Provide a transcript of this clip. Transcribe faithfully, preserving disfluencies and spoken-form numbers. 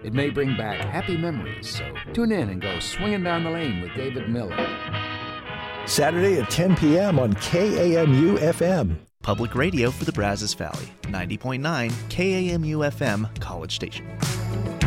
It may bring back happy memories, so tune in and go swinging down the lane with David Miller. Saturday at ten p.m. on K A M U F M. Public radio for the Brazos Valley, ninety point nine K A M U F M, College Station.